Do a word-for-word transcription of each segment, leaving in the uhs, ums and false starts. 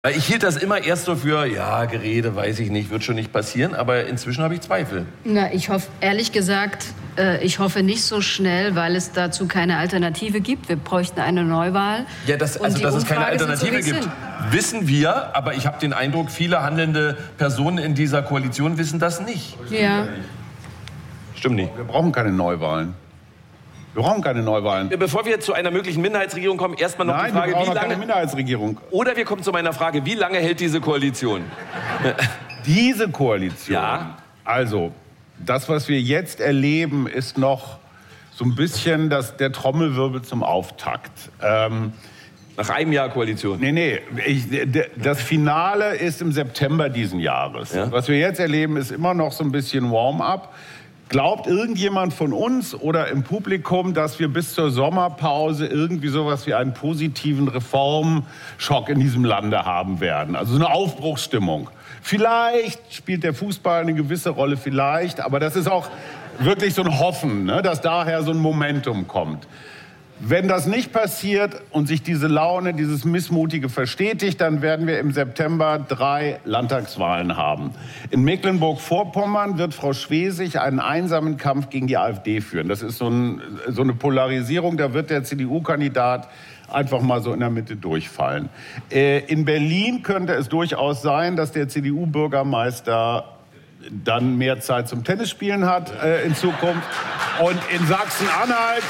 Ich hielt das immer erst so für, ja, Gerede, weiß ich nicht, wird schon nicht passieren, aber inzwischen habe ich Zweifel. Na, ich hoffe, ehrlich gesagt, äh, ich hoffe nicht so schnell, weil es dazu keine Alternative gibt. Wir bräuchten eine Neuwahl. Ja, das, also dass es keine Alternative gibt, wissen wir, aber ich habe den Eindruck, viele handelnde Personen in dieser Koalition wissen das nicht. Ja. Stimmt nicht. Wir brauchen keine Neuwahlen. Wir brauchen keine Neuwahlen. Bevor wir zu einer möglichen Minderheitsregierung kommen, erstmal noch Nein, die Frage, wir brauchen wie lange... keine Minderheitsregierung. Oder wir kommen zu meiner Frage, wie lange hält diese Koalition? Diese Koalition? Ja. Also, das, was wir jetzt erleben, ist noch so ein bisschen das, der Trommelwirbel zum Auftakt. Ähm, Nach einem Jahr Koalition? Nee, nee. Ich, das Finale ist im September diesen Jahres. Ja? Was wir jetzt erleben, ist immer noch so ein bisschen Warm-up. Glaubt irgendjemand von uns oder im Publikum, dass wir bis zur Sommerpause irgendwie sowas wie einen positiven Reformschock in diesem Lande haben werden? Also so eine Aufbruchsstimmung. Vielleicht spielt der Fußball eine gewisse Rolle, vielleicht. Aber das ist auch wirklich so ein Hoffen, ne, dass daher so ein Momentum kommt. Wenn das nicht passiert und sich diese Laune, dieses Missmutige verstetigt, dann werden wir im September drei Landtagswahlen haben. In Mecklenburg-Vorpommern wird Frau Schwesig einen einsamen Kampf gegen die AfD führen. Das ist so, ein, so eine Polarisierung, da wird der C D U-Kandidat einfach mal so in der Mitte durchfallen. Äh, in Berlin könnte es durchaus sein, dass der C D U-Bürgermeister dann mehr Zeit zum Tennisspielen hat äh, in Zukunft. Und in Sachsen-Anhalt...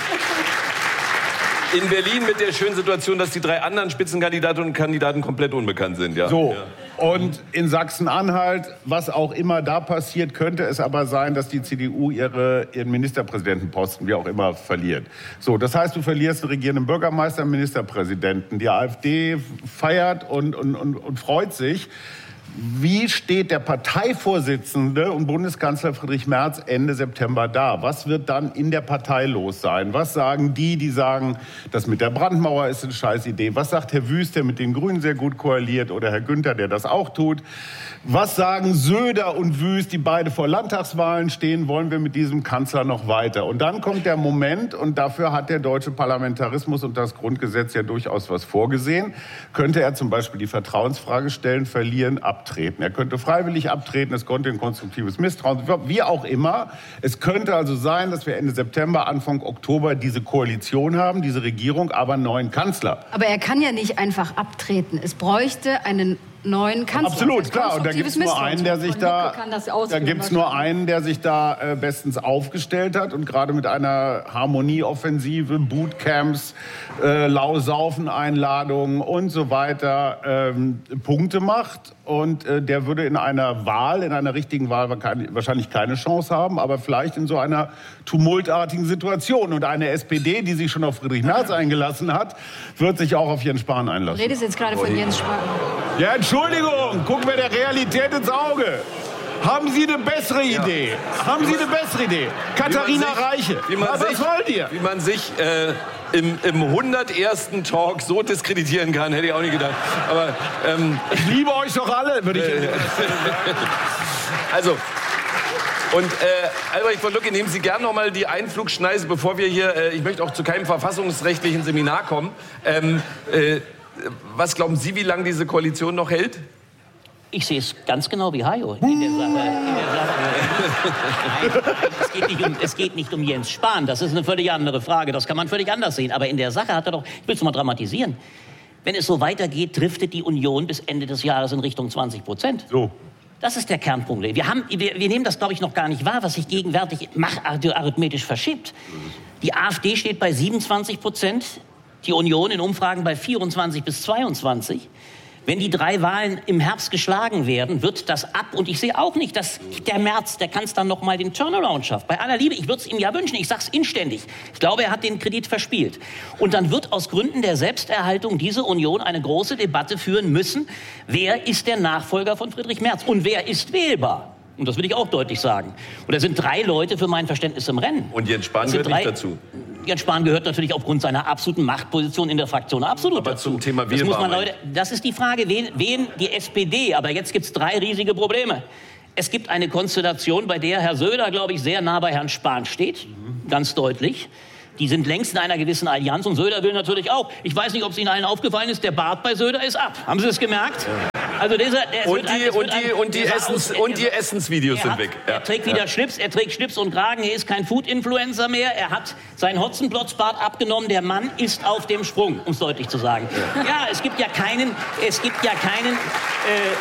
In Berlin mit der schönen Situation, dass die drei anderen Spitzenkandidatinnen und Kandidaten komplett unbekannt sind. Ja. So, und in Sachsen-Anhalt, was auch immer da passiert, könnte es aber sein, dass die C D U ihre, ihren Ministerpräsidentenposten, wie auch immer, verliert. So, das heißt, du verlierst einen regierenden Bürgermeister, einen Ministerpräsidenten. Die AfD feiert und, und, und, und freut sich. Wie steht der Parteivorsitzende und Bundeskanzler Friedrich Merz Ende September da? Was wird dann in der Partei los sein? Was sagen die, die sagen, das mit der Brandmauer ist eine scheiß Idee? Was sagt Herr Wüst, der mit den Grünen sehr gut koaliert, oder Herr Günther, der das auch tut? Was sagen Söder und Wüst, die beide vor Landtagswahlen stehen? Wollen wir mit diesem Kanzler noch weiter? Und dann kommt der Moment, und dafür hat der deutsche Parlamentarismus und das Grundgesetz ja durchaus was vorgesehen. Könnte er zum Beispiel die Vertrauensfrage stellen, verlieren, abtreten. Er könnte freiwillig abtreten, es könnte ein konstruktives Misstrauen, wie auch immer. Es könnte also sein, dass wir Ende September, Anfang Oktober diese Koalition haben, diese Regierung, aber einen neuen Kanzler. Aber er kann ja nicht einfach abtreten. Es bräuchte einen neuen Kanzler. Absolut, klar. Und da gibt es nur einen, der sich da, da gibt's nur einen, der sich da äh, bestens aufgestellt hat und gerade mit einer Harmonieoffensive, Bootcamps, äh, Lausaufen-Einladungen und so weiter ähm, Punkte macht. Und äh, der würde in einer Wahl, in einer richtigen Wahl wahrscheinlich keine Chance haben, aber vielleicht in so einer tumultartigen Situation. Und eine S P D, die sich schon auf Friedrich Merz eingelassen hat, wird sich auch auf Jens Spahn einlassen. Du redest jetzt gerade von Jens Spahn. Ja, Entschuldigung, gucken wir der Realität ins Auge. Haben Sie eine bessere Idee? Ja. Haben Sie eine bessere Idee? Katharina sich, Reiche, was sich, wollt ihr? Wie man sich äh, im, im hundertersten Talk so diskreditieren kann, hätte ich auch nicht gedacht. Aber, ähm, ich liebe euch doch alle, würde ich äh, Also... Und äh, Albrecht von Lucke, nehmen Sie gerne noch mal die Einflugschneise, bevor wir hier, äh, ich möchte auch zu keinem verfassungsrechtlichen Seminar kommen. Ähm, äh, was glauben Sie, wie lange diese Koalition noch hält? Ich sehe es ganz genau wie Hajo in der Sache. In der Sache. Nein, nein, es, geht nicht um, es geht nicht um Jens Spahn, das ist eine völlig andere Frage, das kann man völlig anders sehen. Aber in der Sache hat er doch, ich will es mal dramatisieren, wenn es so weitergeht, driftet die Union bis Ende des Jahres in Richtung zwanzig Prozent. So. Das ist der Kernpunkt. Wir, haben, wir, wir nehmen das, glaube ich, noch gar nicht wahr, was sich gegenwärtig arithmetisch verschiebt. Die AfD steht bei siebenundzwanzig Prozent, die Union in Umfragen bei vierundzwanzig bis zweiundzwanzig. Wenn die drei Wahlen im Herbst geschlagen werden, wird das ab. Und ich sehe auch nicht, dass der Merz, der Kanzler, noch mal den Turnaround schafft. Bei aller Liebe, ich würde es ihm ja wünschen. Ich sage es inständig. Ich glaube, er hat den Kredit verspielt. Und dann wird aus Gründen der Selbsterhaltung diese Union eine große Debatte führen müssen. Wer ist der Nachfolger von Friedrich Merz? Und wer ist wählbar? Und das will ich auch deutlich sagen. Und da sind drei Leute für mein Verständnis im Rennen. Und Jens Spahn gehört drei, nicht dazu? Jens Spahn gehört natürlich aufgrund seiner absoluten Machtposition in der Fraktion absolut aber dazu. Zum Thema das, muss man, Leute, das ist die Frage, wen, wen die S P D, aber jetzt gibt es drei riesige Probleme. Es gibt eine Konstellation, bei der Herr Söder, glaube ich, sehr nah bei Herrn Spahn steht, mhm. ganz deutlich. Die sind längst in einer gewissen Allianz und Söder will natürlich auch. Ich weiß nicht, ob es Ihnen allen aufgefallen ist, der Bart bei Söder ist ab. Haben Sie das gemerkt? Also dieser, der, und, die, ein, und, die, ein, und, die Essens, und die Essensvideos er sind hat, weg. Er ja. trägt wieder ja. Schlips, er trägt Schlips und Kragen, er ist kein Food-Influencer mehr, er hat seinen Hotzenplotzbart abgenommen, der Mann ist auf dem Sprung, um es deutlich zu sagen. Ja. ja, es gibt ja keinen, es gibt ja keinen, äh,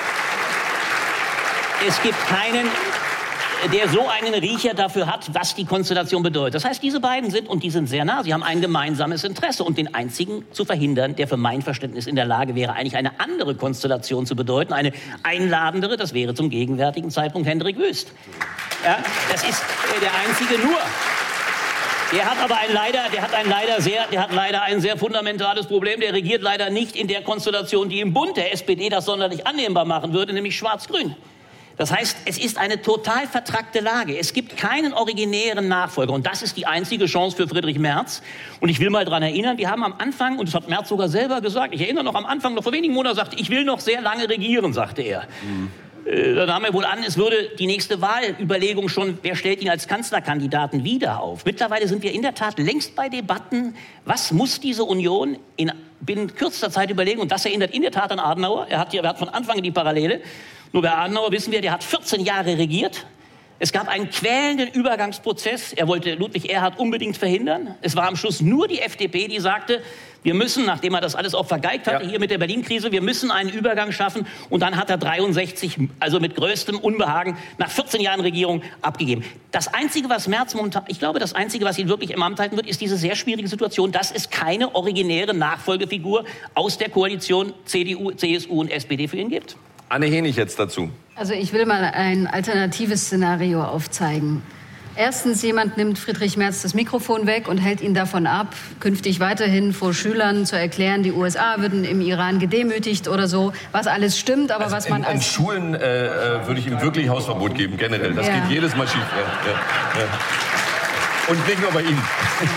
es gibt keinen, der so einen Riecher dafür hat, was die Konstellation bedeutet. Das heißt, diese beiden sind, und die sind sehr nah, sie haben ein gemeinsames Interesse. Und den einzigen zu verhindern, der für mein Verständnis in der Lage wäre, eigentlich eine andere Konstellation zu bedeuten, eine einladendere, das wäre zum gegenwärtigen Zeitpunkt Hendrik Wüst. Ja, das ist äh, der einzige nur. Der hat aber ein leider, der hat ein leider sehr, der hat leider ein sehr fundamentales Problem. Der regiert leider nicht in der Konstellation, die im Bund der S P D das sonderlich annehmbar machen würde, nämlich Schwarz-Grün. Das heißt, es ist eine total vertrackte Lage. Es gibt keinen originären Nachfolger. Und das ist die einzige Chance für Friedrich Merz. Und ich will mal daran erinnern, wir haben am Anfang, und das hat Merz sogar selber gesagt, ich erinnere noch am Anfang, noch vor wenigen Monaten, sagte, ich will noch sehr lange regieren, sagte er. Mhm. Äh, da nahm er wohl an, es würde die nächste Wahlüberlegung schon, wer stellt ihn als Kanzlerkandidaten wieder auf. Mittlerweile sind wir in der Tat längst bei Debatten, was muss diese Union in binnen kürzester Zeit überlegen. Und das erinnert in der Tat an Adenauer. Er hat, hier, er hat von Anfang an die Parallele. Nur bei Adenauer wissen wir, der hat vierzehn Jahre regiert. Es gab einen quälenden Übergangsprozess. Er wollte Ludwig Erhard unbedingt verhindern. Es war am Schluss nur die F D P, die sagte, wir müssen, nachdem er das alles auch vergeigt hatte, ja. hier mit der Berlin-Krise, wir müssen einen Übergang schaffen. Und dann hat er dreiundsechzig, also mit größtem Unbehagen, nach vierzehn Jahren Regierung abgegeben. Das Einzige, was Merz momentan, ich glaube, das Einzige, was ihn wirklich im Amt halten wird, ist diese sehr schwierige Situation, dass es keine originäre Nachfolgefigur aus der Koalition C D U, C S U und S P D für ihn gibt. Anne Henig jetzt dazu. Also ich will mal ein alternatives Szenario aufzeigen. Erstens, jemand nimmt Friedrich Merz das Mikrofon weg und hält ihn davon ab, künftig weiterhin vor Schülern zu erklären, die U S A würden im Iran gedemütigt oder so, was alles stimmt, aber also was man in, als... An Schulen äh, würde ich ihm wirklich Hausverbot geben, generell. Das ja. geht jedes Mal schief. Ja, ja, ja. Und nicht nur bei Ihnen.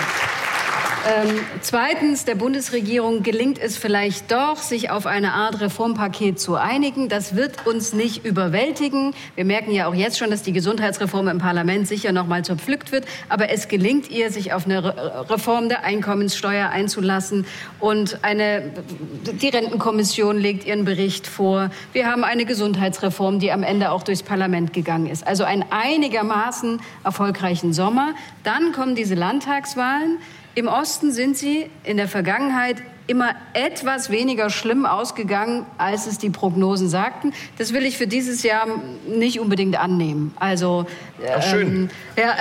Ähm, zweitens, der Bundesregierung gelingt es vielleicht doch, sich auf eine Art Reformpaket zu einigen. Das wird uns nicht überwältigen. Wir merken ja auch jetzt schon, dass die Gesundheitsreform im Parlament sicher noch mal zerpflückt wird. Aber es gelingt ihr, sich auf eine Re- Reform der Einkommenssteuer einzulassen. Und eine, die Rentenkommission legt ihren Bericht vor. Wir haben eine Gesundheitsreform, die am Ende auch durchs Parlament gegangen ist. Also einen einigermaßen erfolgreichen Sommer. Dann kommen diese Landtagswahlen. Im Osten sind sie in der Vergangenheit immer etwas weniger schlimm ausgegangen, als es die Prognosen sagten. Das will ich für dieses Jahr nicht unbedingt annehmen. Also, Ach, schön. Ähm, ja,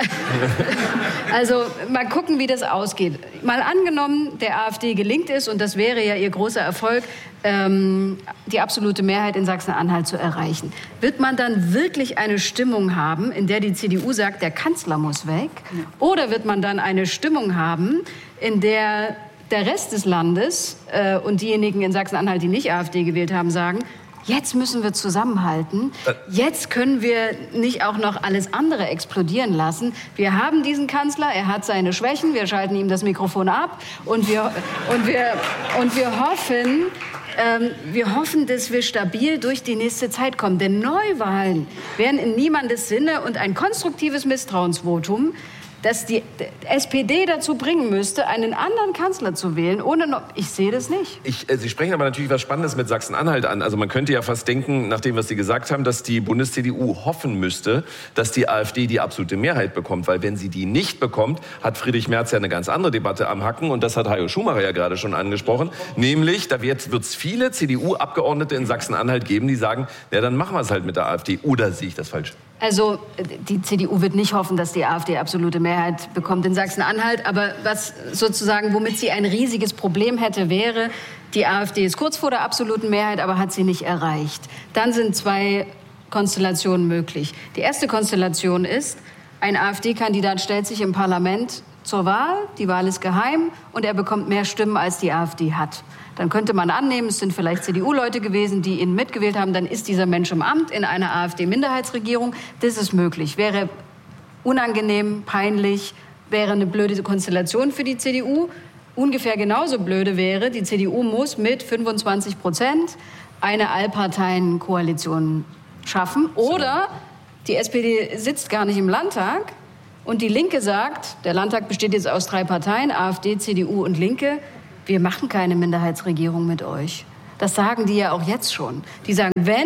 also mal gucken, wie das ausgeht. Mal angenommen, der AfD gelingt es, und das wäre ja ihr großer Erfolg, ähm, die absolute Mehrheit in Sachsen-Anhalt zu erreichen. Wird man dann wirklich eine Stimmung haben, in der die C D U sagt, der Kanzler muss weg? Oder wird man dann eine Stimmung haben, in der der Rest des Landes äh, und diejenigen in Sachsen-Anhalt, die nicht AfD gewählt haben, sagen, jetzt müssen wir zusammenhalten, jetzt können wir nicht auch noch alles andere explodieren lassen. Wir haben diesen Kanzler, er hat seine Schwächen, wir schalten ihm das Mikrofon ab und wir, und wir, und wir hoffen, ähm, wir hoffen, dass wir stabil durch die nächste Zeit kommen. Denn Neuwahlen wären in niemandes Sinne und ein konstruktives Misstrauensvotum, dass die S P D dazu bringen müsste, einen anderen Kanzler zu wählen, ohne noch, ich sehe das nicht. Ich, äh, Sie sprechen aber natürlich was Spannendes mit Sachsen-Anhalt an. Also man könnte ja fast denken, nach dem, was Sie gesagt haben, dass die Bundes-C D U hoffen müsste, dass die AfD die absolute Mehrheit bekommt. Weil wenn sie die nicht bekommt, hat Friedrich Merz ja eine ganz andere Debatte am Hacken. Und das hat Hajo Schumacher ja gerade schon angesprochen. Nämlich, da wird es viele C D U-Abgeordnete in Sachsen-Anhalt geben, die sagen, ja, dann machen wir es halt mit der AfD. Oder sehe ich das falsch? Also die C D U wird nicht hoffen, dass die AfD absolute Mehrheit bekommt in Sachsen-Anhalt. Aber was sozusagen, womit sie ein riesiges Problem hätte, wäre, die AfD ist kurz vor der absoluten Mehrheit, aber hat sie nicht erreicht. Dann sind zwei Konstellationen möglich. Die erste Konstellation ist, ein AfD-Kandidat stellt sich im Parlament zur Wahl, die Wahl ist geheim und er bekommt mehr Stimmen, als die AfD hat. Dann könnte man annehmen, es sind vielleicht C D U-Leute gewesen, die ihn mitgewählt haben. Dann ist dieser Mensch im Amt in einer AfD-Minderheitsregierung. Das ist möglich. Wäre unangenehm, peinlich, wäre eine blöde Konstellation für die C D U. Ungefähr genauso blöde wäre, die C D U muss mit fünfundzwanzig Prozent eine Allparteien-Koalition schaffen. Oder die S P D sitzt gar nicht im Landtag, Und die Linke sagt, der Landtag besteht jetzt aus drei Parteien, AfD, C D U und Linke, wir machen keine Minderheitsregierung mit euch. Das sagen die ja auch jetzt schon. Die sagen, wenn,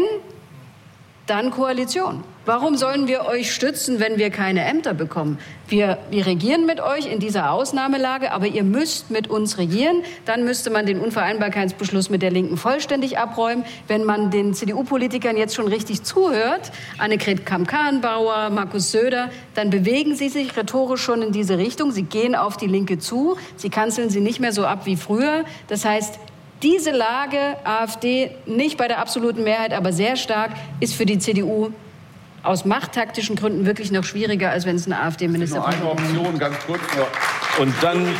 dann Koalition. Warum sollen wir euch stützen, wenn wir keine Ämter bekommen? Wir, wir regieren mit euch in dieser Ausnahmelage, aber ihr müsst mit uns regieren. Dann müsste man den Unvereinbarkeitsbeschluss mit der Linken vollständig abräumen. Wenn man den C D U-Politikern jetzt schon richtig zuhört, Annegret Kramp-Karrenbauer, Markus Söder, dann bewegen sie sich rhetorisch schon in diese Richtung. Sie gehen auf die Linke zu. Sie kanzeln sie nicht mehr so ab wie früher. Das heißt, diese Lage, AfD nicht bei der absoluten Mehrheit, aber sehr stark, ist für die C D U aus machttaktischen Gründen wirklich noch schwieriger, als wenn es eine AfD-Minister ist. Nur eine Option, ganz kurz nur. Und dann eine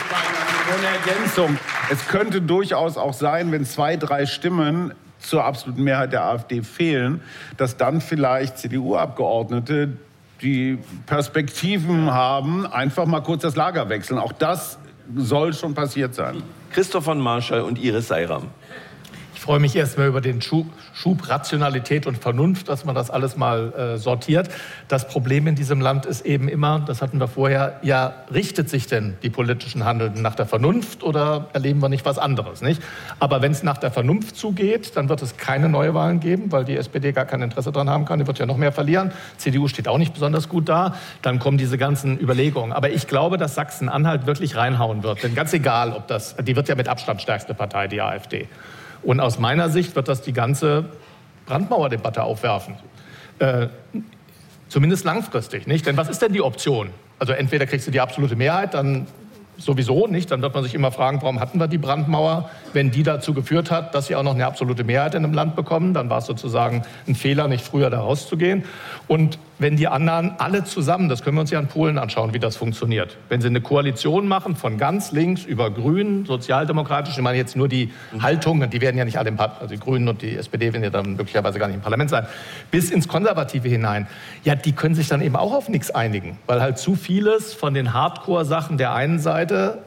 Ergänzung. Es könnte durchaus auch sein, wenn zwei, drei Stimmen zur absoluten Mehrheit der AfD fehlen, dass dann vielleicht C D U-Abgeordnete, die Perspektiven haben, einfach mal kurz das Lager wechseln. Auch das soll schon passiert sein. Christoph von Marschall und Iris Seiram. Ich freue mich erstmal über den Schub, Schub Rationalität und Vernunft, dass man das alles mal äh, sortiert. Das Problem in diesem Land ist eben immer, das hatten wir vorher, ja, richtet sich denn die politischen Handelnden nach der Vernunft oder erleben wir nicht was anderes, nicht? Aber wenn es nach der Vernunft zugeht, dann wird es keine Neuwahlen geben, weil die S P D gar kein Interesse daran haben kann. Die wird ja noch mehr verlieren. C D U steht auch nicht besonders gut da. Dann kommen diese ganzen Überlegungen. Aber ich glaube, dass Sachsen-Anhalt wirklich reinhauen wird. Denn ganz egal, ob das, die wird ja mit Abstand stärkste Partei, die AfD. Und aus meiner Sicht wird das die ganze Brandmauerdebatte aufwerfen. Äh, zumindest langfristig, nicht? Denn was ist denn die Option? Also entweder kriegst du die absolute Mehrheit, dann sowieso nicht. Dann wird man sich immer fragen, warum hatten wir die Brandmauer? Wenn die dazu geführt hat, dass sie auch noch eine absolute Mehrheit in einem Land bekommen, dann war es sozusagen ein Fehler, nicht früher da rauszugehen. Und wenn die anderen alle zusammen, das können wir uns ja in Polen anschauen, wie das funktioniert. Wenn sie eine Koalition machen von ganz links über Grünen, sozialdemokratisch, ich meine jetzt nur die Haltungen, die werden ja nicht alle im Parlament, also die Grünen und die S P D werden ja dann möglicherweise gar nicht im Parlament sein, bis ins Konservative hinein. Ja, die können sich dann eben auch auf nichts einigen, weil halt zu vieles von den Hardcore-Sachen der einen Seite,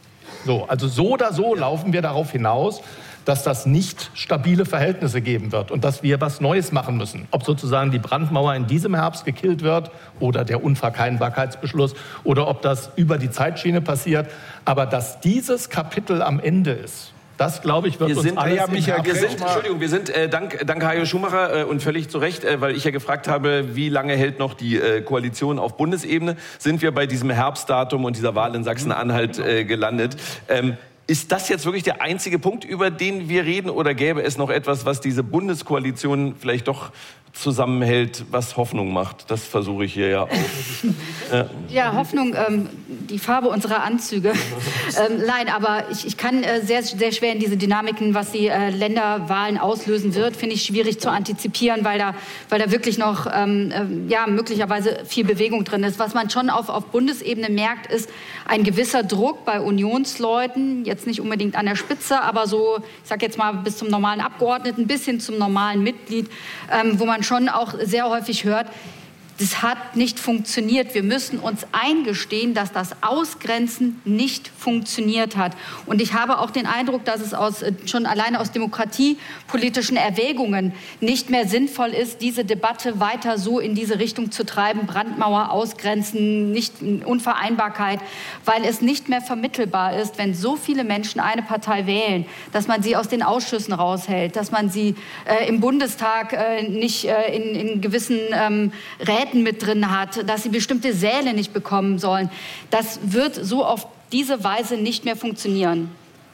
so, also so oder so laufen wir darauf hinaus, dass das nicht stabile Verhältnisse geben wird und dass wir was Neues machen müssen. Ob sozusagen die Brandmauer in diesem Herbst gekillt wird oder der Unverkeinnbarkeitsbeschluss oder ob das über die Zeitschiene passiert. Aber dass dieses Kapitel am Ende ist, das, glaube ich, wird wir uns sind, alles ja, im Michael, wir Herbst... sind, Entschuldigung, wir sind, äh, dank, dank Hajo Schumacher äh, und völlig zu Recht, äh, weil ich ja gefragt habe, wie lange hält noch die äh, Koalition auf Bundesebene, sind wir bei diesem Herbstdatum und dieser Wahl in Sachsen-Anhalt äh, gelandet. Ähm, Ist das jetzt wirklich der einzige Punkt, über den wir reden, oder gäbe es noch etwas, was diese Bundeskoalition vielleicht doch zusammenhält, was Hoffnung macht? Das versuche ich hier ja auch. Ja, ja Hoffnung, ähm, die Farbe unserer Anzüge. ähm, nein, aber ich, ich kann äh, sehr, sehr schwer in diese Dynamiken, was die äh, Länderwahlen auslösen wird, finde ich schwierig zu antizipieren, weil da, weil da wirklich noch ähm, äh, ja, möglicherweise viel Bewegung drin ist. Was man schon auf, auf Bundesebene merkt, ist ein gewisser Druck bei Unionsleuten, jetzt nicht unbedingt an der Spitze, aber so, ich sag jetzt mal, bis zum normalen Abgeordneten, bis hin zum normalen Mitglied, ähm, wo man schon auch sehr häufig hört, das hat nicht funktioniert. Wir müssen uns eingestehen, dass das Ausgrenzen nicht funktioniert hat. Und ich habe auch den Eindruck, dass es aus, schon alleine aus demokratiepolitischen Erwägungen nicht mehr sinnvoll ist, diese Debatte weiter so in diese Richtung zu treiben. Brandmauer, Ausgrenzen, nicht Unvereinbarkeit, weil es nicht mehr vermittelbar ist, wenn so viele Menschen eine Partei wählen, dass man sie aus den Ausschüssen raushält, dass man sie äh, im Bundestag äh, nicht äh, in, in gewissen ähm, Räten mit drin hat, dass sie bestimmte Säle nicht bekommen sollen. Das wird so auf diese Weise nicht mehr funktionieren.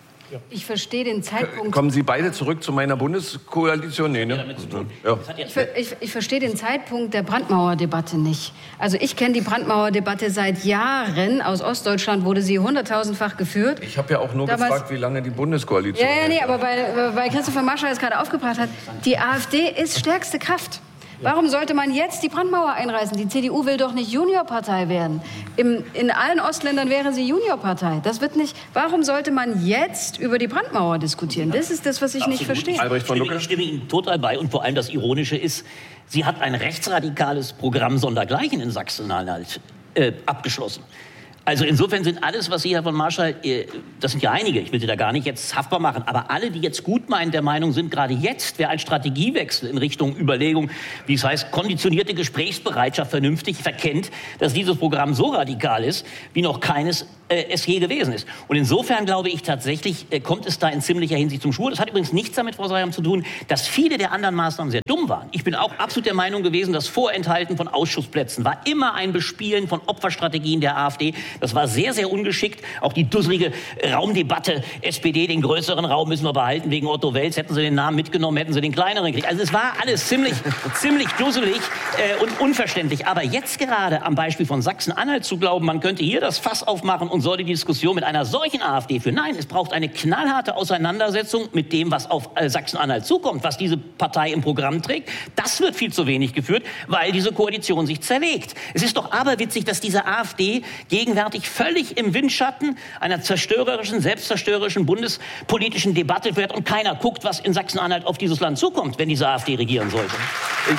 Ich verstehe den Zeitpunkt. Kommen Sie beide zurück zu meiner Bundeskoalition? Nee, ne? Ja. Ich, ich, ich verstehe den Zeitpunkt der Brandmauerdebatte nicht. Also ich kenne die Brandmauerdebatte seit Jahren. Aus Ostdeutschland wurde sie hunderttausendfach geführt. Ich habe ja auch nur Damals, gefragt, wie lange die Bundeskoalition... Ja, ja, nee, aber weil, weil Christopher Marschall es gerade aufgebracht hat, die AfD ist stärkste Kraft. Warum sollte man jetzt die Brandmauer einreißen? Die C D U will doch nicht Juniorpartei werden. Im, in allen Ostländern wäre sie Juniorpartei. Das wird nicht. Warum sollte man jetzt über die Brandmauer diskutieren? Das ist das, was ich Absolut. nicht verstehe. Albrecht von Lucke? Ich stimme Ihnen total bei. Und vor allem das Ironische ist, sie hat ein rechtsradikales Programm sondergleichen in Sachsen-Anhalt äh, abgeschlossen. Also insofern sind alles, was Sie, Herr von Marschall, das sind ja einige, ich will Sie da gar nicht jetzt haftbar machen, aber alle, die jetzt gut meinen, der Meinung sind, gerade jetzt wäre ein Strategiewechsel in Richtung Überlegung, wie es heißt, konditionierte Gesprächsbereitschaft vernünftig, verkennt, dass dieses Programm so radikal ist, wie noch keines äh, es je gewesen ist. Und insofern glaube ich tatsächlich, äh, kommt es da in ziemlicher Hinsicht zum Schwur. Das hat übrigens nichts damit, Frau Sayam, zu tun, dass viele der anderen Maßnahmen sehr dumm waren. Ich bin auch absolut der Meinung gewesen, das Vorenthalten von Ausschussplätzen war immer ein Bespielen von Opferstrategien der AfD. Das war sehr, sehr ungeschickt. Auch die dusselige Raumdebatte, S P D, den größeren Raum müssen wir behalten wegen Otto Wels. Hätten sie den Namen mitgenommen, hätten sie den kleineren gekriegt. Also es war alles ziemlich, ziemlich dusselig äh, und unverständlich. Aber jetzt gerade am Beispiel von Sachsen-Anhalt zu glauben, man könnte hier das Fass aufmachen und soll die Diskussion mit einer solchen AfD führen. Nein, es braucht eine knallharte Auseinandersetzung mit dem, was auf äh, Sachsen-Anhalt zukommt, was diese Partei im Programm trägt. Das wird viel zu wenig geführt, weil diese Koalition sich zerlegt. Es ist doch aberwitzig, dass diese AfD gegenwärtig völlig im Windschatten einer zerstörerischen, selbstzerstörerischen bundespolitischen Debatte wird und keiner guckt, was in Sachsen-Anhalt auf dieses Land zukommt, wenn diese AfD regieren sollte. Ich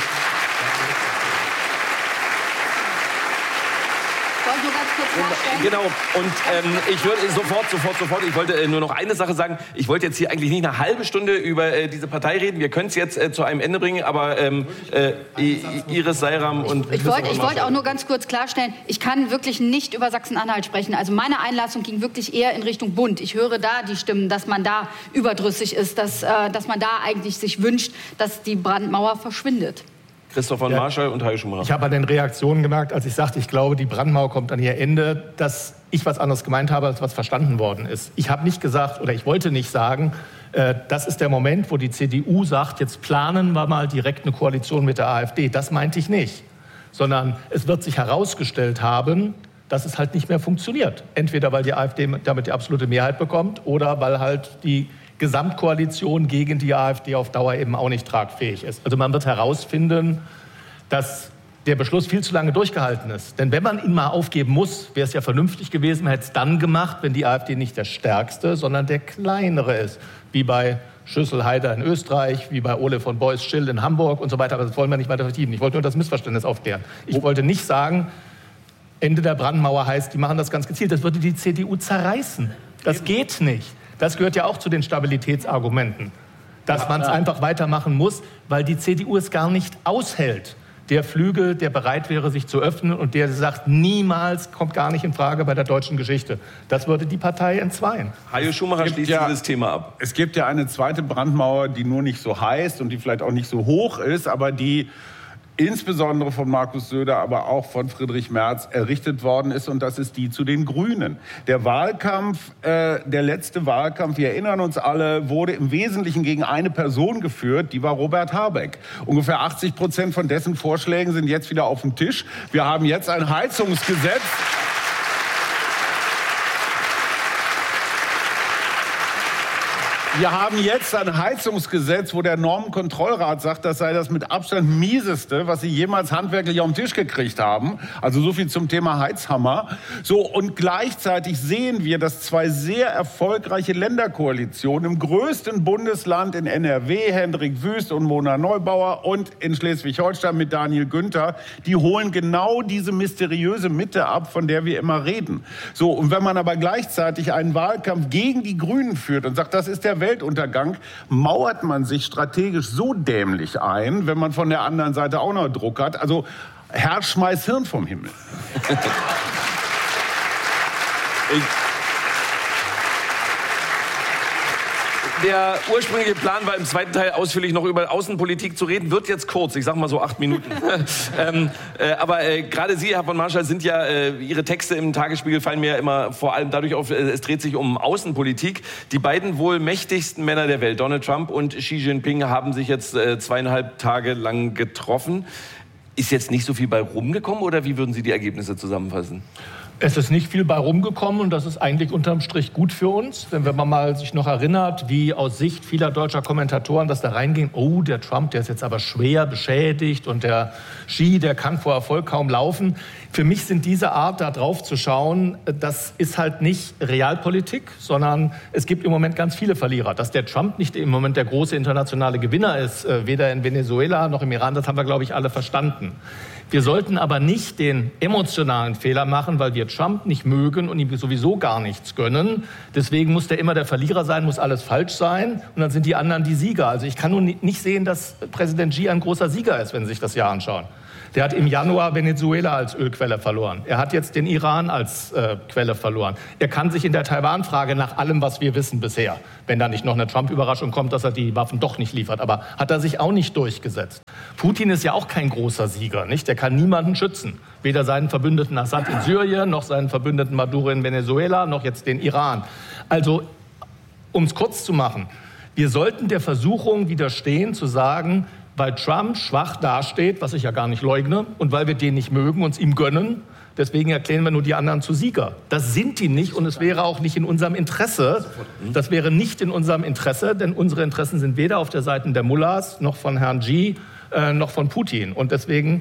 Genau, und ähm, ich würde sofort, sofort, sofort, ich wollte äh, nur noch eine Sache sagen. Ich wollte jetzt hier eigentlich nicht eine halbe Stunde über äh, diese Partei reden. Wir können es jetzt äh, zu einem Ende bringen, aber ähm, äh, Iris Seiram und... Ich, ich wollte ich wollt auch nur ganz kurz klarstellen, ich kann wirklich nicht über Sachsen-Anhalt sprechen. Also meine Einlassung ging wirklich eher in Richtung Bund. Ich höre da die Stimmen, dass man da überdrüssig ist, dass, äh, dass man da eigentlich sich wünscht, dass die Brandmauer verschwindet. Christoph von ja. Marschall und Hajo Schumacher. Ich habe an den Reaktionen gemerkt, als ich sagte, ich glaube, die Brandmauer kommt an ihr Ende, dass ich was anderes gemeint habe, als was verstanden worden ist. Ich habe nicht gesagt, oder ich wollte nicht sagen, äh, das ist der Moment, wo die C D U sagt, jetzt planen wir mal direkt eine Koalition mit der AfD. Das meinte ich nicht. Sondern es wird sich herausgestellt haben, dass es halt nicht mehr funktioniert. Entweder weil die AfD damit die absolute Mehrheit bekommt oder weil halt die Gesamtkoalition gegen die AfD auf Dauer eben auch nicht tragfähig ist. Also man wird herausfinden, dass der Beschluss viel zu lange durchgehalten ist. Denn wenn man ihn mal aufgeben muss, wäre es ja vernünftig gewesen, man hätte es dann gemacht, wenn die AfD nicht der stärkste, sondern der kleinere ist. Wie bei Schüssel-Haider in Österreich, wie bei Ole von Beuys-Schill in Hamburg und so weiter. Aber das wollen wir nicht weiter vertiefen. Ich wollte nur das Missverständnis aufklären. Ich wollte nicht sagen, Ende der Brandmauer heißt, die machen das ganz gezielt. Das würde die C D U zerreißen. Das geht nicht. Das gehört ja auch zu den Stabilitätsargumenten, dass man es einfach weitermachen muss, weil die C D U es gar nicht aushält. Der Flügel, der bereit wäre, sich zu öffnen und der sagt, niemals, kommt gar nicht in Frage bei der deutschen Geschichte. Das würde die Partei entzweien. Hajo Schumacher schließt ja, dieses Thema ab. Es gibt ja eine zweite Brandmauer, die nur nicht so heißt und die vielleicht auch nicht so hoch ist, aber die insbesondere von Markus Söder, aber auch von Friedrich Merz errichtet worden ist. Und das ist die zu den Grünen. Der Wahlkampf, äh, der letzte Wahlkampf, wir erinnern uns alle, wurde im Wesentlichen gegen eine Person geführt, die war Robert Habeck. Ungefähr achtzig Prozent von dessen Vorschlägen sind jetzt wieder auf dem Tisch. Wir haben jetzt ein Heizungsgesetz. Wir haben jetzt ein Heizungsgesetz, wo der Normenkontrollrat sagt, das sei das mit Abstand mieseste, was sie jemals handwerklich auf den Tisch gekriegt haben. Also so viel zum Thema Heizhammer. So, und gleichzeitig sehen wir, dass zwei sehr erfolgreiche Länderkoalitionen im größten Bundesland in N R W, Hendrik Wüst und Mona Neubauer, und in Schleswig-Holstein mit Daniel Günther, die holen genau diese mysteriöse Mitte ab, von der wir immer reden. So, und wenn man aber gleichzeitig einen Wahlkampf gegen die Grünen führt und sagt, das ist der Weltuntergang, mauert man sich strategisch so dämlich ein, wenn man von der anderen Seite auch noch Druck hat. Also Herr, schmeiß Hirn vom Himmel. ich Der ursprüngliche Plan war, im zweiten Teil ausführlich noch über Außenpolitik zu reden. Wird jetzt kurz, ich sag mal so acht Minuten. ähm, äh, aber äh, gerade Sie, Herr von Marschall, sind ja, äh, Ihre Texte im Tagesspiegel fallen mir ja immer vor allem dadurch auf, äh, es dreht sich um Außenpolitik. Die beiden wohl mächtigsten Männer der Welt, Donald Trump und Xi Jinping, haben sich jetzt äh, zweieinhalb Tage lang getroffen. Ist jetzt nicht so viel bei rumgekommen oder wie würden Sie die Ergebnisse zusammenfassen? Es ist nicht viel bei rumgekommen und das ist eigentlich unterm Strich gut für uns. Denn wenn man mal sich noch erinnert, wie aus Sicht vieler deutscher Kommentatoren das da reinging, oh, der Trump, der ist jetzt aber schwer beschädigt und der Xi, der kann vor Erfolg kaum laufen. Für mich sind diese Art, da drauf zu schauen, das ist halt nicht Realpolitik, sondern es gibt im Moment ganz viele Verlierer. Dass der Trump nicht im Moment der große internationale Gewinner ist, weder in Venezuela noch im Iran, das haben wir, glaube ich, alle verstanden. Wir sollten aber nicht den emotionalen Fehler machen, weil wir wir Trump nicht mögen und ihm sowieso gar nichts gönnen. Deswegen muss der immer der Verlierer sein, muss alles falsch sein und dann sind die anderen die Sieger. Also ich kann nun nicht sehen, dass Präsident Xi ein großer Sieger ist, wenn Sie sich das Jahr anschauen. Der hat im Januar Venezuela als Ölquelle verloren. Er hat jetzt den Iran als äh, Quelle verloren. Er kann sich in der Taiwan-Frage nach allem, was wir wissen bisher, wenn da nicht noch eine Trump-Überraschung kommt, dass er die Waffen doch nicht liefert, aber hat er sich auch nicht durchgesetzt. Putin ist ja auch kein großer Sieger, nicht? Der kann niemanden schützen. Weder seinen Verbündeten Assad in Syrien, noch seinen Verbündeten Maduro in Venezuela, noch jetzt den Iran. Also, um es kurz zu machen, wir sollten der Versuchung widerstehen, zu sagen, weil Trump schwach dasteht, was ich ja gar nicht leugne, und weil wir den nicht mögen, uns ihm gönnen, deswegen erklären wir nur die anderen zu Sieger. Das sind die nicht und es wäre auch nicht in unserem Interesse. Das wäre nicht in unserem Interesse, denn unsere Interessen sind weder auf der Seite der Mullahs, noch von Herrn Xi, äh, noch von Putin. Und deswegen,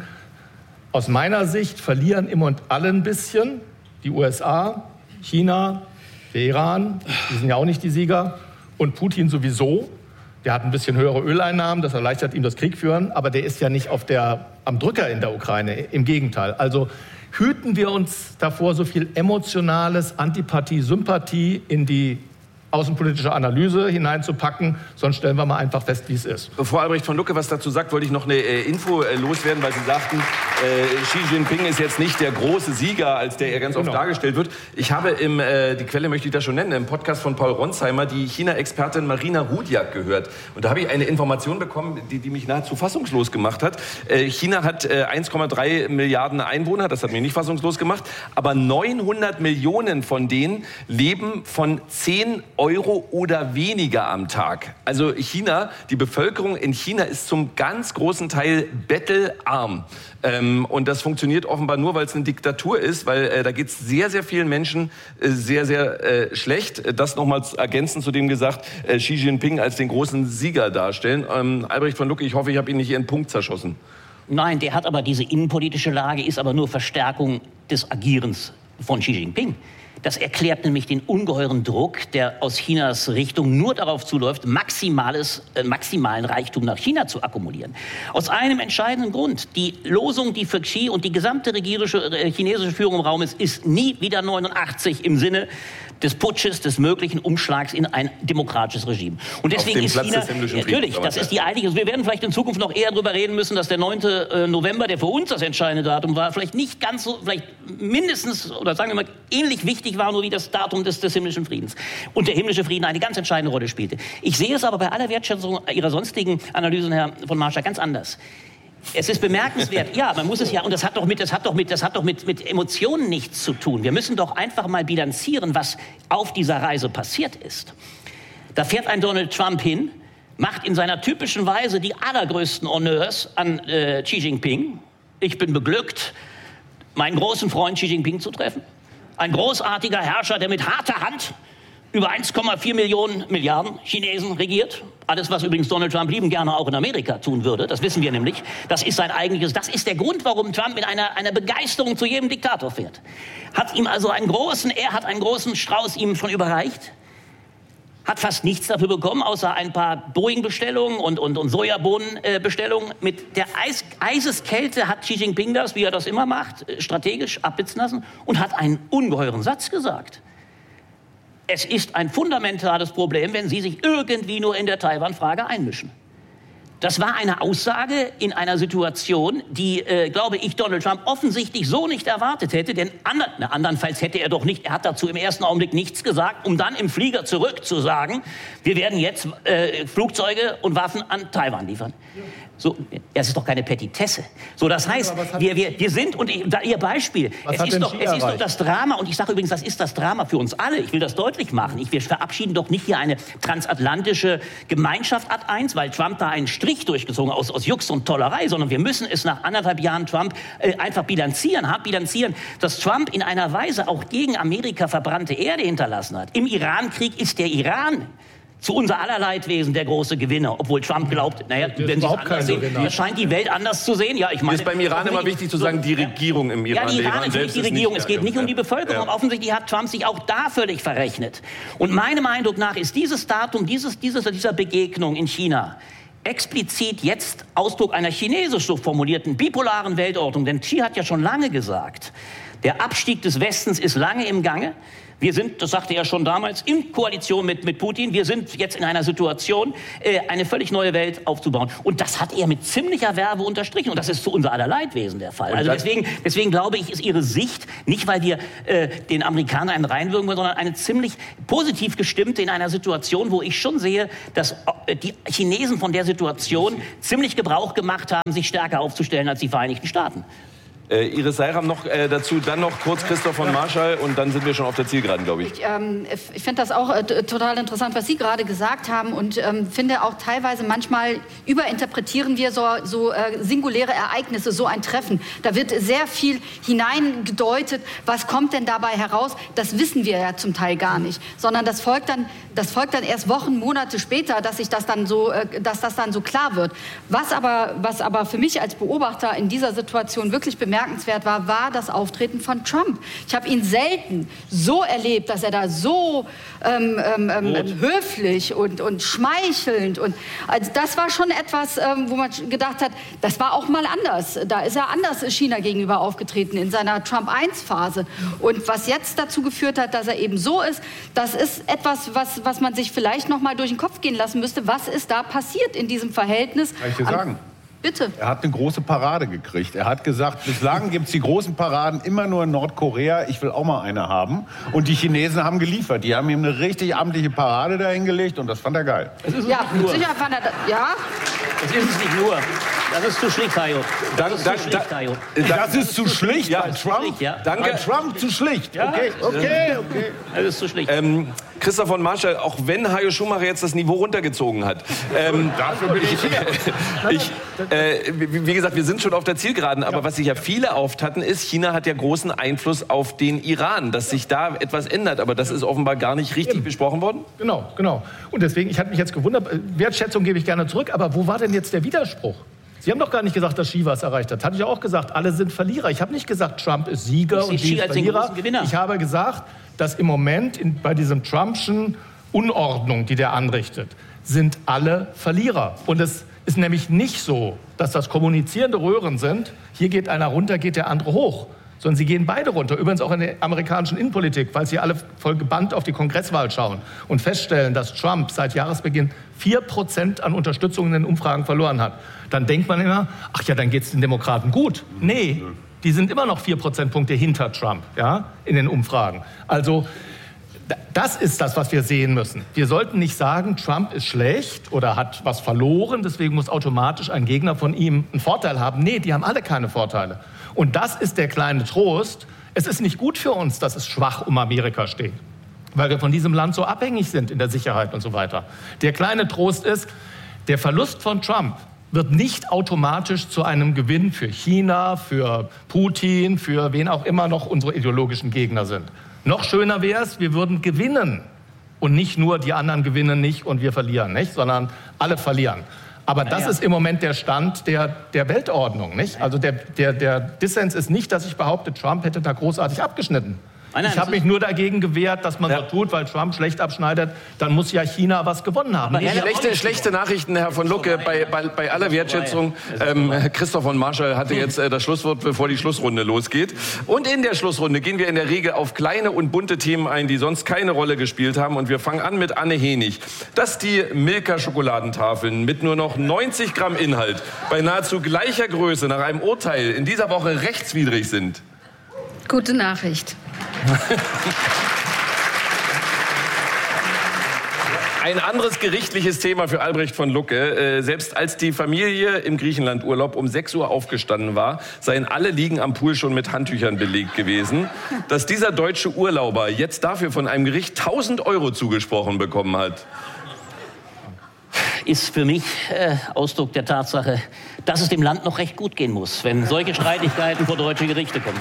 aus meiner Sicht, verlieren immer und alle ein bisschen. Die U S A, China, der Iran, die sind ja auch nicht die Sieger, und Putin sowieso. Der hat ein bisschen höhere Öleinnahmen, das erleichtert ihm das Kriegführen, aber der ist ja nicht auf der, am Drücker in der Ukraine, im Gegenteil. Also hüten wir uns davor, so viel emotionales Antipathie, Sympathie in die außenpolitische Analyse hineinzupacken, sonst stellen wir mal einfach fest, wie es ist. Bevor Albrecht von Lucke was dazu sagt, wollte ich noch eine äh, Info äh, loswerden, weil Sie sagten, äh, Xi Jinping ist jetzt nicht der große Sieger, als der er ganz oft genau. dargestellt wird. Ich habe im, äh, die Quelle möchte ich da schon nennen, im Podcast von Paul Ronsheimer die China-Expertin Marina Rudiak gehört. Und da habe ich eine Information bekommen, die, die mich nahezu fassungslos gemacht hat. Äh, China hat äh, eins Komma drei Milliarden Einwohner, das hat mich nicht fassungslos gemacht, aber neunhundert Millionen von denen leben von zehn Euro oder weniger am Tag. Also China, die Bevölkerung in China ist zum ganz großen Teil bettelarm. Ähm, und das funktioniert offenbar nur, weil es eine Diktatur ist, weil äh, da geht es sehr, sehr vielen Menschen äh, sehr, sehr äh, schlecht. Das nochmal ergänzend zu dem gesagt, äh, Xi Jinping als den großen Sieger darstellen. Ähm, Albrecht von Lucke, ich hoffe, ich habe Ihnen nicht Ihren Punkt zerschossen. Nein, der hat aber diese innenpolitische Lage, ist aber nur Verstärkung des Agierens von Xi Jinping. Das erklärt nämlich den ungeheuren Druck, der aus Chinas Richtung nur darauf zuläuft, maximales, äh, maximalen Reichtum nach China zu akkumulieren. Aus einem entscheidenden Grund. Die Losung, die für Xi und die gesamte regierische, äh, chinesische Führung im Raum ist, ist nie wieder neunundachtzig im Sinne des Putsches, des möglichen Umschlags in ein demokratisches Regime. Und deswegen ist China, natürlich, das ist die eigentliche, wir werden vielleicht in Zukunft noch eher darüber reden müssen, dass der neunte November, der für uns das entscheidende Datum war, vielleicht nicht ganz so, vielleicht mindestens, oder sagen wir mal, ähnlich wichtig war, nur wie das Datum des, des himmlischen Friedens. Und der himmlische Frieden eine ganz entscheidende Rolle spielte. Ich sehe es aber bei aller Wertschätzung Ihrer sonstigen Analysen, Herr von Marschall, ganz anders. Es ist bemerkenswert, ja, man muss es ja, und das hat doch mit, das hat doch mit, das hat doch mit, mit Emotionen nichts zu tun. Wir müssen doch einfach mal bilanzieren, was auf dieser Reise passiert ist. Da fährt ein Donald Trump hin, macht in seiner typischen Weise die allergrößten Honneurs an äh, Xi Jinping. Ich bin beglückt, meinen großen Freund Xi Jinping zu treffen. Ein großartiger Herrscher, der mit harter Hand über eins Komma vier Millionen Milliarden Chinesen regiert. Alles, was übrigens Donald Trump lieben gerne auch in Amerika tun würde. Das wissen wir nämlich. Das ist sein eigentliches, das ist der Grund, warum Trump mit einer, einer Begeisterung zu jedem Diktator fährt. Hat ihm also einen großen, er hat einen großen Strauß ihm schon überreicht. Hat fast nichts dafür bekommen, außer ein paar Boeing-Bestellungen und, und, und Sojabohnen-Bestellungen. Mit der Eis, Eiseskälte hat Xi Jinping das, wie er das immer macht, strategisch abblitzen lassen und hat einen ungeheuren Satz gesagt. Es ist ein fundamentales Problem, wenn Sie sich irgendwie nur in der Taiwan-Frage einmischen. Das war eine Aussage in einer Situation, die, äh, glaube ich, Donald Trump offensichtlich so nicht erwartet hätte. Denn andern, na, andernfalls hätte er doch nicht, er hat dazu im ersten Augenblick nichts gesagt, um dann im Flieger zurück zu sagen, wir werden jetzt äh, Flugzeuge und Waffen an Taiwan liefern. So, das ist doch keine Petitesse. So, das heißt, wir, wir, wir sind, und ich, da, Ihr Beispiel, es ist, doch, es ist doch das Drama, und ich sage übrigens, das ist das Drama für uns alle, ich will das deutlich machen. Ich, wir verabschieden doch nicht hier eine transatlantische Gemeinschaft ad eins, weil Trump da einen Strich durchgezogen hat aus, aus Jux und Tollerei, sondern wir müssen es nach anderthalb Jahren Trump äh, einfach bilanzieren, hart bilanzieren, dass Trump in einer Weise auch gegen Amerika verbrannte Erde hinterlassen hat. Im Irankrieg ist der Iran zu unser aller Leidwesen der große Gewinner, obwohl Trump glaubt, naja, wenn Sie es anders sehen, das scheint die Welt anders zu sehen. Ja, ich meine, ist beim Iran immer wichtig zu sagen, die Regierung im Iran. Ja, die Iran ist nicht die Regierung, es geht nicht um die Bevölkerung. Ja. Offensichtlich hat Trump sich auch da völlig verrechnet. Und meinem Eindruck nach ist dieses Datum, dieses, dieses, dieser Begegnung in China explizit jetzt Ausdruck einer chinesisch so formulierten bipolaren Weltordnung. Denn Xi hat ja schon lange gesagt, Der Abstieg des Westens ist lange im Gange. Wir sind, das sagte er schon damals, in Koalition mit, mit Putin. Wir sind jetzt in einer Situation, äh, eine völlig neue Welt aufzubauen. Und das hat er mit ziemlicher Werbe unterstrichen. Und das ist zu unser aller Leidwesen der Fall. Also deswegen, deswegen glaube ich, ist Ihre Sicht, nicht weil wir äh, den Amerikanern einen reinwirken wollen, sondern eine ziemlich positiv gestimmte in einer Situation, wo ich schon sehe, dass äh, die Chinesen von der Situation ziemlich Gebrauch gemacht haben, sich stärker aufzustellen als die Vereinigten Staaten. Äh, Iris Seiram noch äh, dazu, dann noch kurz Christoph von Marschall und dann sind wir schon auf der Zielgeraden, glaube ich. Ich, ähm, ich finde das auch äh, total interessant, was Sie gerade gesagt haben und ähm, finde auch teilweise manchmal überinterpretieren wir so, so äh, singuläre Ereignisse, so ein Treffen. Da wird sehr viel hineingedeutet, was kommt denn dabei heraus? Das wissen wir ja zum Teil gar nicht, sondern das folgt dann, das folgt dann erst Wochen, Monate später, dass sich das dann so, äh, dass das dann so klar wird. Was aber, was aber für mich als Beobachter in dieser Situation wirklich bemerkenswert bemerkenswert war, war das Auftreten von Trump. Ich habe ihn selten so erlebt, dass er da so ähm, ähm, höflich und, und schmeichelnd und also das war schon etwas, ähm, wo man gedacht hat, das war auch mal anders. Da ist er anders China gegenüber aufgetreten in seiner Trump eins Phase. Und was jetzt dazu geführt hat, dass er eben so ist, das ist etwas, was, was man sich vielleicht noch mal durch den Kopf gehen lassen müsste. Was ist da passiert in diesem Verhältnis? Kann ich dir sagen? Bitte. Er hat eine große Parade gekriegt. Er hat gesagt, bislang gibt es die großen Paraden immer nur in Nordkorea. Ich will auch mal eine haben. Und die Chinesen haben geliefert. Die haben ihm eine richtig amtliche Parade dahingelegt und das fand er geil. Ja, mit Sicherheit fand er das. Ja. Das ist es nicht nur. Das ist zu schlicht, Hajo. Das ist zu schlicht, Hajo. Das ist zu schlicht ja, bei Trump? Ja. Danke. Bei Trump zu schlicht. Ja. Okay, okay, okay. Das ist zu schlicht. Ähm, Christoph von Marschall, auch wenn Hajo Schumacher jetzt das Niveau runtergezogen hat. Ähm, Dafür bin ich hier. ich, äh, wie, wie gesagt, wir sind schon auf der Zielgeraden, aber was sich ja viele auft hatten, ist, China hat ja großen Einfluss auf den Iran, dass sich da etwas ändert. Aber das ist offenbar gar nicht richtig Eben. besprochen worden. Genau, genau. Und deswegen, ich hatte mich jetzt gewundert, Wertschätzung gebe ich gerne zurück, aber wo war denn jetzt der Widerspruch? Sie haben doch gar nicht gesagt, dass Xi was erreicht hat. Hatte ich auch gesagt, alle sind Verlierer. Ich habe nicht gesagt, Trump ist Sieger und Xi ist Verlierer. Ich habe gesagt, dass im Moment in, bei diesem Trumpschen Unordnung, die der anrichtet, sind alle Verlierer. Und es ist nämlich nicht so, dass das kommunizierende Röhren sind. Hier geht einer runter, geht der andere hoch. Sondern sie gehen beide runter. Übrigens auch in der amerikanischen Innenpolitik, weil sie alle voll gebannt auf die Kongresswahl schauen und feststellen, dass Trump seit Jahresbeginn vier Prozent an Unterstützung in den Umfragen verloren hat. Dann denkt man immer, ach ja, dann geht es den Demokraten gut. Nee, die sind immer noch vier Prozentpunkte hinter Trump, ja, in den Umfragen. Also das ist das, was wir sehen müssen. Wir sollten nicht sagen, Trump ist schlecht oder hat was verloren, deswegen muss automatisch ein Gegner von ihm einen Vorteil haben. Nee, die haben alle keine Vorteile. Und das ist der kleine Trost. Es ist nicht gut für uns, dass es schwach um Amerika steht, weil wir von diesem Land so abhängig sind in der Sicherheit und so weiter. Der kleine Trost ist, der Verlust von Trump wird nicht automatisch zu einem Gewinn für China, für Putin, für wen auch immer noch unsere ideologischen Gegner sind. Noch schöner wäre es, wir würden gewinnen und nicht nur die anderen gewinnen nicht und wir verlieren, nicht, sondern alle verlieren. Aber das ja. ist im Moment der Stand der, der Weltordnung, nicht? Also der, der, der Dissens ist nicht, dass ich behaupte, Trump hätte da großartig abgeschnitten. Nein, nein, ich habe mich nur dagegen gewehrt, dass man ja. so tut, weil Trump schlecht abschneidet, dann muss ja China was gewonnen haben. Aber schlechte, schlechte Nachrichten, Herr von Lucke, bei, bei, bei aller Wertschätzung. Ähm, Christoph von Marschall hatte jetzt äh, das Schlusswort, bevor die Schlussrunde losgeht. Und in der Schlussrunde gehen wir in der Regel auf kleine und bunte Themen ein, die sonst keine Rolle gespielt haben. Und wir fangen an mit Anne Henig. Dass die Milka-Schokoladentafeln mit nur noch neunzig Gramm Inhalt bei nahezu gleicher Größe nach einem Urteil in dieser Woche rechtswidrig sind. Gute Nachricht. Ein anderes gerichtliches Thema für Albrecht von Lucke. Äh, selbst als die Familie im Griechenlandurlaub um sechs Uhr aufgestanden war, seien alle Liegen am Pool schon mit Handtüchern belegt gewesen. Dass dieser deutsche Urlauber jetzt dafür von einem Gericht tausend Euro zugesprochen bekommen hat, ist für mich äh, Ausdruck der Tatsache, dass es dem Land noch recht gut gehen muss, wenn solche Streitigkeiten vor deutsche Gerichte kommen.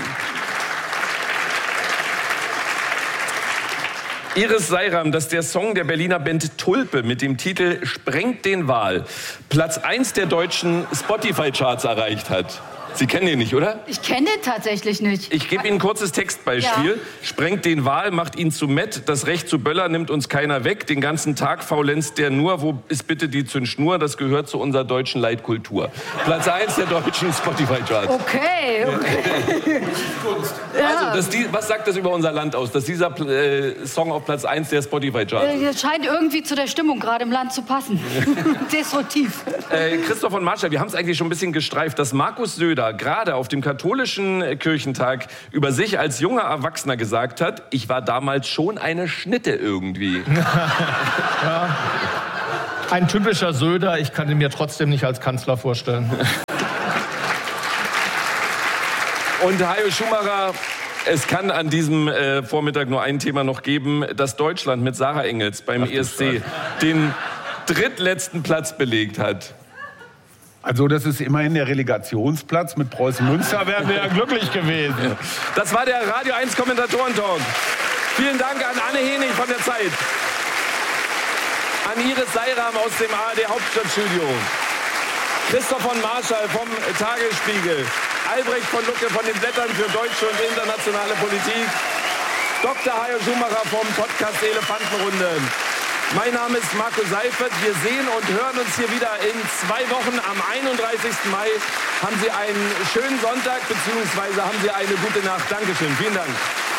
Iris Seiram, dass der Song der Berliner Band Tulpe mit dem Titel Sprengt den Wal Platz eins der deutschen Spotify-Charts erreicht hat. Sie kennen ihn nicht, oder? Ich kenne ihn tatsächlich nicht. Ich gebe Ihnen ein kurzes Textbeispiel. Ja. Sprengt den Wal, macht ihn zu Mett. Das Recht zu Böller nimmt uns keiner weg. Den ganzen Tag faulenzt der nur. Wo ist bitte die Zündschnur? Das gehört zu unserer deutschen Leitkultur. Platz eins der deutschen Spotify-Charts. Okay, okay. Also, dass die, was sagt das über unser Land aus, dass dieser äh, Song auf Platz eins der Spotify-Charts ist? Das scheint irgendwie zu der Stimmung gerade im Land zu passen. Destruktiv. Äh, Christoph von Marschall, wir haben es eigentlich schon ein bisschen gestreift, dass Markus Söder gerade auf dem katholischen Kirchentag über sich als junger Erwachsener gesagt hat, ich war damals schon eine Schnitte irgendwie. Ja. Ein typischer Söder, ich kann ihn mir trotzdem nicht als Kanzler vorstellen. Und Hajo Schumacher, es kann an diesem äh, Vormittag nur ein Thema noch geben, dass Deutschland mit Sarah Engels beim Ach, E S C den drittletzten Platz belegt hat. Also das ist immerhin der Relegationsplatz. Mit Preußen Münster wären wir ja glücklich gewesen. Das war der Radio eins Kommentatoren-Talk. Vielen Dank an Anne Henig von der Zeit. An Iris Seiram aus dem A R D Hauptstadtstudio. Christoph von Marschall vom Tagesspiegel. Albrecht von Lucke von den Blättern für deutsche und internationale Politik. Doktor Hajo Schumacher vom Podcast Elefantenrunde. Mein Name ist Marco Seifert. Wir sehen und hören uns hier wieder in zwei Wochen am einunddreißigsten Mai. Haben Sie einen schönen Sonntag, beziehungsweise haben Sie eine gute Nacht. Dankeschön. Vielen Dank.